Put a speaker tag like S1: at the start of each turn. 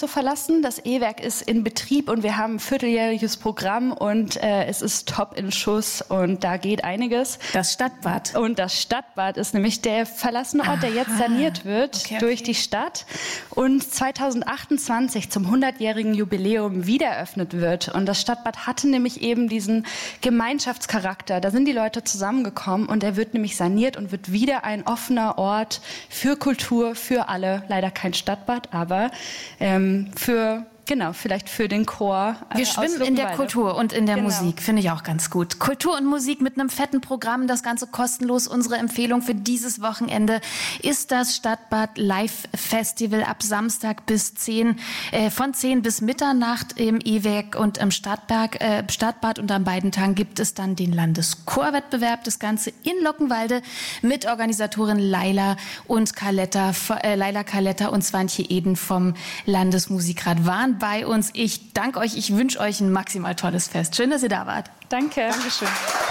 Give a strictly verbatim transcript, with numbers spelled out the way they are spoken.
S1: so verlassen. Das E-Werk ist in Betrieb und wir haben ein vierteljähriges Programm und äh, es ist top in Schuss und da geht einiges.
S2: Das Stadtbad.
S1: Und das Stadtbad ist nämlich der verlassene Ort, der jetzt saniert wird
S2: okay, okay.
S1: durch die Stadt und zweitausendachtundzwanzig zum hundertjährigen Jubiläum wiedereröffnet wird. Und das Stadtbad hatte nämlich eben diesen Gemeinschaftscharakter. Da sind die Leute zusammengekommen und er wird nämlich saniert und wird wieder ein offener Ort für Kultur, für alle. Leider kein Stadtbad, aber ähm, für... Genau, vielleicht für den Chor.
S2: Äh, Wir schwimmen in der Kultur und in der
S1: genau.
S2: Musik, finde ich auch ganz gut. Kultur und Musik mit einem fetten Programm, das Ganze kostenlos. Unsere Empfehlung für dieses Wochenende ist das Stadtbad Live Festival ab Samstag bis zehn, äh, von zehn bis Mitternacht im E-Werk und im Stadtberg, äh, Stadtbad. Und an beiden Tagen gibt es dann den Landeschorwettbewerb. Das Ganze in Luckenwalde mit Organisatorin Laila und Carletta, äh, Laila Carletta und Swantje Eden vom Landesmusikrat waren bei uns. Ich danke euch. Ich wünsche euch ein maximal tolles Fest. Schön, dass ihr da wart.
S1: Danke.
S2: Dankeschön.